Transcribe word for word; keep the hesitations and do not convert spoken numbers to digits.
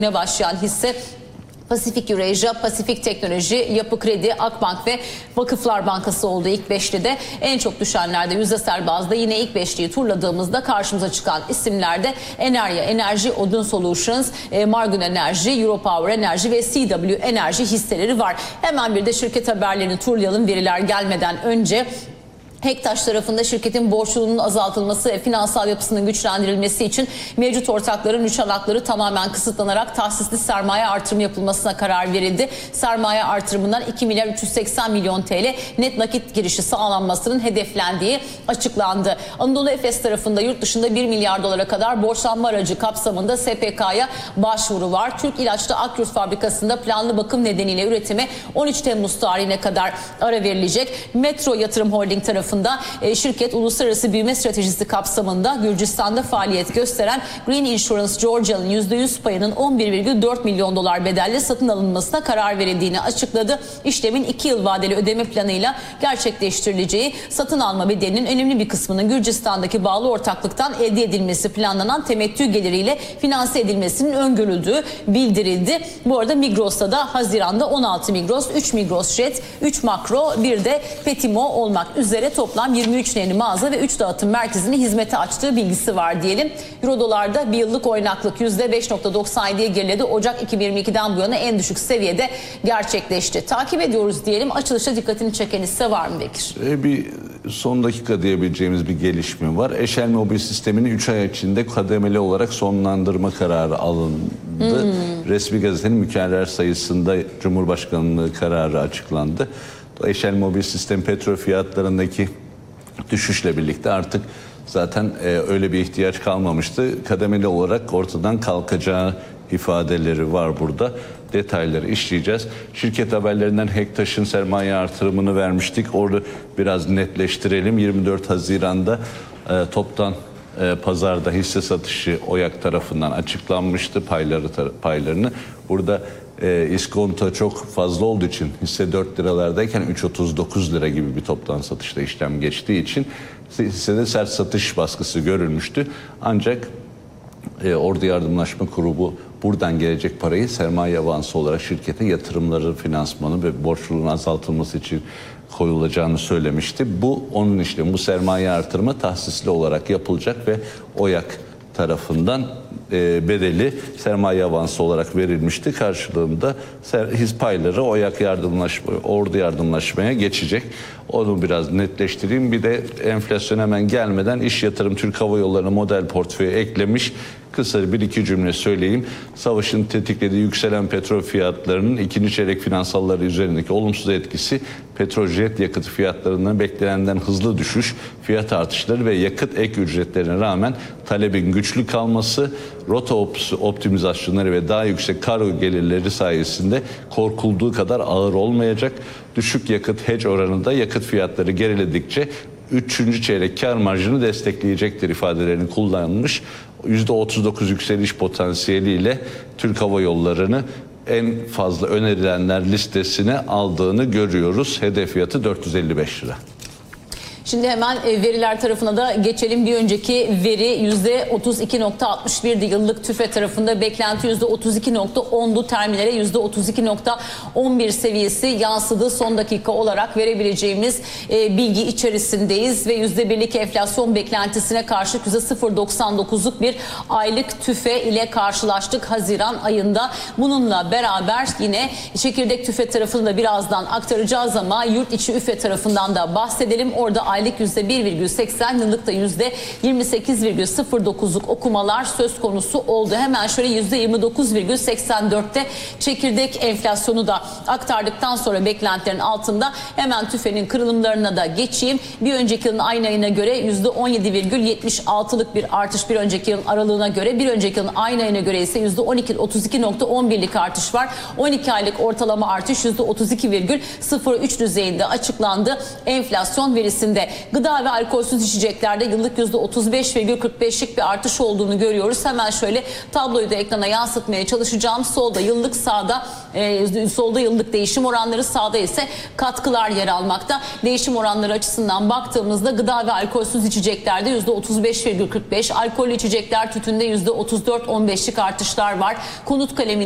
başlayan hisse Pasifik Eurasia, Pasifik Teknoloji, Yapı Kredi, Akbank ve Vakıflar Bankası oldu ilk beşlide. En çok düşenlerde yüzdesel bazda yine ilk beşliği turladığımızda karşımıza çıkan isimlerde Enerya Enerji, Odin Solutions, Margun Enerji, Europower Enerji ve C W Enerji hisseleri var. Hemen bir de şirket haberlerini turlayalım veriler gelmeden önce. Hektaş tarafında şirketin borçluluğunun azaltılması ve finansal yapısının güçlendirilmesi için mevcut ortakların üç hakları tamamen kısıtlanarak tahsisli sermaye artırımı yapılmasına karar verildi. Sermaye artırımından iki milyar üç yüz seksen milyon T L net nakit girişi sağlanmasının hedeflendiği açıklandı. Anadolu Efes tarafında yurt dışında bir milyar dolara kadar borçlanma aracı kapsamında S P K'ya başvuru var. Türk İlaç'ta Akyurt fabrikasında planlı bakım nedeniyle üretime on üç Temmuz tarihine kadar ara verilecek. Metro Yatırım Holding tarafı şirket uluslararası büyüme stratejisi kapsamında Gürcistan'da faaliyet gösteren Green Insurance Georgia'nın yüzde yüz payının on bir virgül dört milyon dolar bedelle satın alınmasına karar verildiğini açıkladı. İşlemin iki yıl vadeli ödeme planıyla gerçekleştirileceği, satın alma bedelinin önemli bir kısmının Gürcistan'daki bağlı ortaklıktan elde edilmesi planlanan temettü geliriyle finanse edilmesinin öngörüldüğü bildirildi. Bu arada Migros'ta da Haziran'da on altı Migros, üç Migros Jet, üç Makro, bir de Petimo olmak üzere toplam yirmi üç yeni mağaza ve üç dağıtım merkezini hizmete açtığı bilgisi var diyelim. Euro dolarda bir yıllık oynaklık yüzde beş virgül doksan yediye geriledi. Ocak iki bin yirmi ikiden bu yana en düşük seviyede gerçekleşti. Takip ediyoruz diyelim. Açılışta dikkatini çeken hisse var mı Bekir? Ee, bir son dakika diyebileceğimiz bir gelişme var. Eşel Mobil sistemini üç ay içinde kademeli olarak sonlandırma kararı alındı. Hmm. Resmi gazetenin mükerrer sayısında Cumhurbaşkanlığı kararı açıklandı. Eşel Mobil sistem petrol fiyatlarındaki düşüşle birlikte artık zaten e, öyle bir ihtiyaç kalmamıştı. Kademeli olarak ortadan kalkacağı ifadeleri var burada. Detayları işleyeceğiz. Şirket haberlerinden Hektaş'ın sermaye artırımını vermiştik. Orada biraz netleştirelim. yirmi dört Haziran'da e, toptan e, pazarda hisse satışı Oyak tarafından açıklanmıştı payları paylarını. Burada E, iskonto çok fazla olduğu için hisse dört liralardayken üç otuz dokuz lira gibi bir toptan satışta işlem geçtiği için hissede sert satış baskısı görülmüştü. Ancak e, Ordu Yardımlaşma Grubu buradan gelecek parayı sermaye avansı olarak şirkete yatırımları, finansmanı ve borçluluğun azaltılması için koyulacağını söylemişti. Bu onun işlemi, bu sermaye artırımı tahsisli olarak yapılacak ve Oyak tarafından e, bedeli sermaye avansı olarak verilmişti. Karşılığında his payları Oyak yardımlaşma, Ordu yardımlaşmaya geçecek. Onu biraz netleştireyim. Bir de enflasyon hemen gelmeden İş Yatırım Türk Hava Yolları'na model portföyü eklemiş. Kısa bir iki cümle söyleyeyim. Savaşın tetiklediği yükselen petrol fiyatlarının ikinci çeyrek finansalları üzerindeki olumsuz etkisi, petrol jet yakıt fiyatlarından beklenenden hızlı düşüş, fiyat artışları ve yakıt ek ücretlerine rağmen talebin güçlü kalması, rota optimizasyonları ve daha yüksek kargo gelirleri sayesinde korkulduğu kadar ağır olmayacak. Düşük yakıt hedge oranında yakıt fiyatları geriledikçe üçüncü çeyrek kar marjını destekleyecektir ifadelerini kullanmış. yüzde otuz dokuz yükseliş potansiyeliyle Türk Hava Yolları'nı en fazla önerilenler listesine aldığını görüyoruz. Hedef fiyatı dört yüz elli beş lira. Şimdi hemen veriler tarafına da geçelim. Bir önceki veri yüzde otuz iki virgül altmış birdi yıllık tüfe tarafında, beklenti yüzde otuz iki virgül ondu, terminale yüzde otuz iki virgül on bir seviyesi yansıdı. Son dakika olarak verebileceğimiz e, bilgi içerisindeyiz ve yüzde birlik enflasyon beklentisine karşılık yüzde sıfır virgül doksan dokuzluk bir aylık tüfe ile karşılaştık Haziran ayında. Bununla beraber yine çekirdek tüfe tarafını da birazdan aktaracağız ama yurt içi üfe tarafından da bahsedelim. Orada aylık yüzde bir virgül seksen, yıllık da yüzde yirmi sekiz virgül sıfır dokuzluk okumalar söz konusu oldu. Hemen şöyle yüzde yirmi dokuz virgül seksen dörtte çekirdek enflasyonu da aktardıktan sonra beklentilerin altında hemen tüfenin kırılımlarına da geçeyim. Bir önceki yılın aynı ayına göre yüzde on yedi virgül yetmiş altılık bir artış bir önceki yılın aralığına göre. Bir önceki yılın aynı ayına göre ise yüzde on iki otuz iki virgül on birlik artış var. on iki aylık ortalama artış yüzde otuz iki virgül sıfır üç düzeyinde açıklandı enflasyon verisinde. içerisinde gıda ve alkolsüz içeceklerde yıllık yüzde otuz beş virgül kırk beşlik bir artış olduğunu görüyoruz. Hemen şöyle tabloyu da ekrana yansıtmaya çalışacağım. Solda yıllık, sağda e, solda yıllık değişim oranları, sağda ise katkılar yer almakta. Değişim oranları açısından baktığımızda gıda ve alkolsüz içeceklerde yüzde otuz beş virgül kırk beş, alkollü içecekler, tütünde yüzde otuz dört virgül on beşlik artışlar var. Konut kalemi